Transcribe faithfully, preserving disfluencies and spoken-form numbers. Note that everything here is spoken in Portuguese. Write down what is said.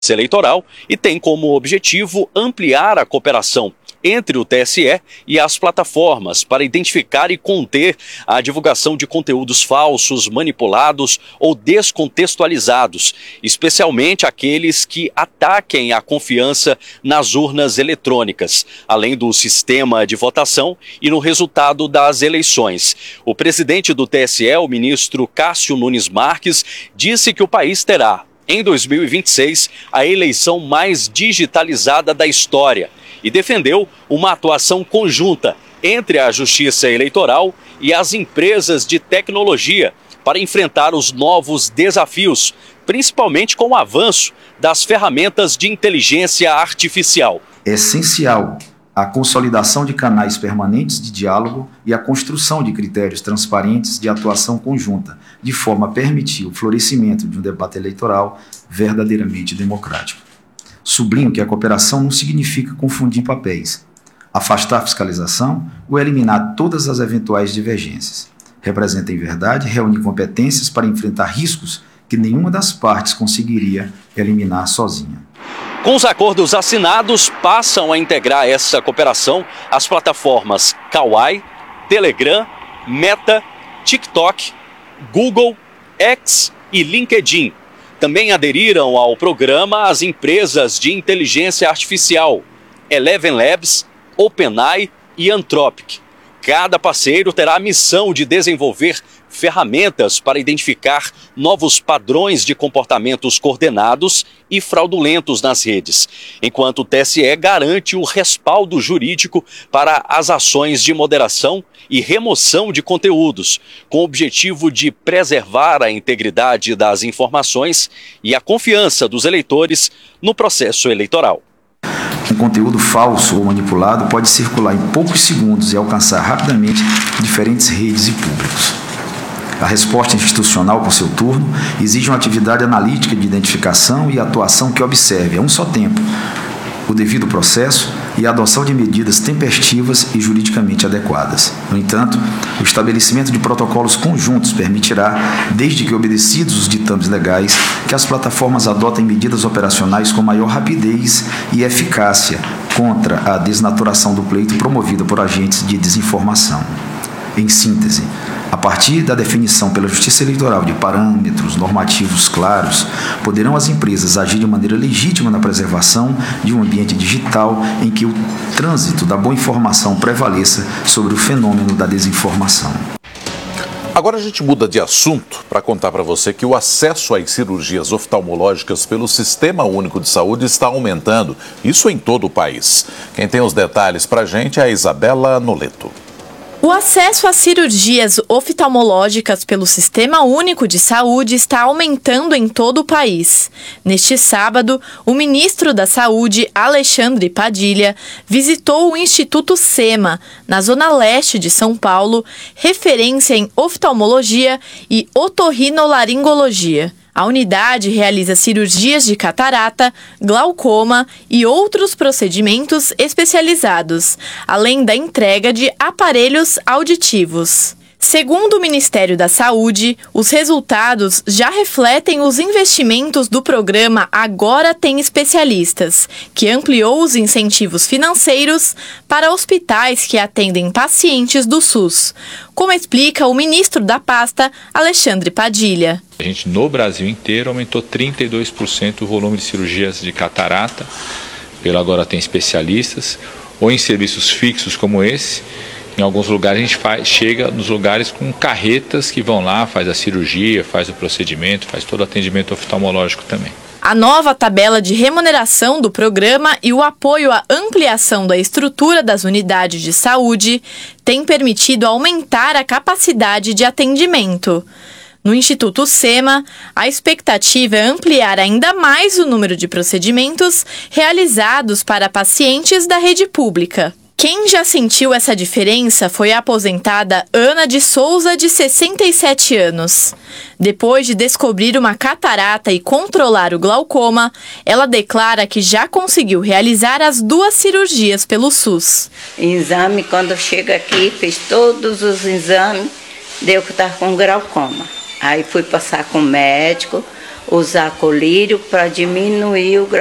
Eleitoral e tem como objetivo ampliar a cooperação entre o T S E e as plataformas para identificar e conter a divulgação de conteúdos falsos, manipulados ou descontextualizados, especialmente aqueles que ataquem a confiança nas urnas eletrônicas, além do sistema de votação e no resultado das eleições. O presidente do T S E, o ministro Cássio Nunes Marques, disse que o país terá, em dois mil e vinte e seis, a eleição mais digitalizada da história e defendeu uma atuação conjunta entre a Justiça Eleitoral e as empresas de tecnologia para enfrentar os novos desafios, principalmente com o avanço das ferramentas de inteligência artificial. É essencial a consolidação de canais permanentes de diálogo e a construção de critérios transparentes de atuação conjunta, de forma a permitir o florescimento de um debate eleitoral verdadeiramente democrático. Sublinho que a cooperação não significa confundir papéis, afastar a fiscalização ou eliminar todas as eventuais divergências. Representa, em verdade, reunir competências para enfrentar riscos que nenhuma das partes conseguiria eliminar sozinha. Com os acordos assinados, passam a integrar essa cooperação as plataformas Kawaii, Telegram, Meta, TikTok, Google, X e LinkedIn. Também aderiram ao programa as empresas de inteligência artificial, Eleven Labs, OpenAI e Anthropic. Cada parceiro terá a missão de desenvolver ferramentas para identificar novos padrões de comportamentos coordenados e fraudulentos nas redes, enquanto o T S E garante o respaldo jurídico para as ações de moderação e remoção de conteúdos, com o objetivo de preservar a integridade das informações e a confiança dos eleitores no processo eleitoral. Um conteúdo falso ou manipulado pode circular em poucos segundos e alcançar rapidamente diferentes redes e públicos. A resposta institucional, por seu turno, exige uma atividade analítica de identificação e atuação que observe, a um só tempo, o devido processo e a adoção de medidas tempestivas e juridicamente adequadas. No entanto, o estabelecimento de protocolos conjuntos permitirá, desde que obedecidos os ditames legais, que as plataformas adotem medidas operacionais com maior rapidez e eficácia contra a desnaturação do pleito promovida por agentes de desinformação. Em síntese, a partir da definição pela Justiça Eleitoral de parâmetros normativos claros, poderão as empresas agir de maneira legítima na preservação de um ambiente digital em que o trânsito da boa informação prevaleça sobre o fenômeno da desinformação. Agora a gente muda de assunto para contar para você que o acesso às cirurgias oftalmológicas pelo Sistema Único de Saúde está aumentando, isso em todo o país. Quem tem os detalhes para a gente é a Isabela Noleto. O acesso às cirurgias oftalmológicas pelo Sistema Único de Saúde está aumentando em todo o país. Neste sábado, o ministro da Saúde, Alexandre Padilha, visitou o Instituto SEMA, na zona leste de São Paulo, referência em oftalmologia e otorrinolaringologia. A unidade realiza cirurgias de catarata, glaucoma e outros procedimentos especializados, além da entrega de aparelhos auditivos. Segundo o Ministério da Saúde, os resultados já refletem os investimentos do programa Agora Tem Especialistas, que ampliou os incentivos financeiros para hospitais que atendem pacientes do SUS, como explica o ministro da pasta, Alexandre Padilha. A gente, no Brasil inteiro, aumentou trinta e dois por cento o volume de cirurgias de catarata, pelo Agora Tem Especialistas, ou em serviços fixos como esse. Em alguns lugares a gente faz, chega nos lugares com carretas que vão lá, faz a cirurgia, faz o procedimento, faz todo o atendimento oftalmológico também. A nova tabela de remuneração do programa e o apoio à ampliação da estrutura das unidades de saúde têm permitido aumentar a capacidade de atendimento. No Instituto SEMA, a expectativa é ampliar ainda mais o número de procedimentos realizados para pacientes da rede pública. Quem já sentiu essa diferença foi a aposentada Ana de Souza, de sessenta e sete anos. Depois de descobrir uma catarata e controlar o glaucoma, ela declara que já conseguiu realizar as duas cirurgias pelo SUS. Exame, quando chega aqui, fez todos os exames, deu que estava com glaucoma. Aí fui passar com o médico, usar colírio para diminuir o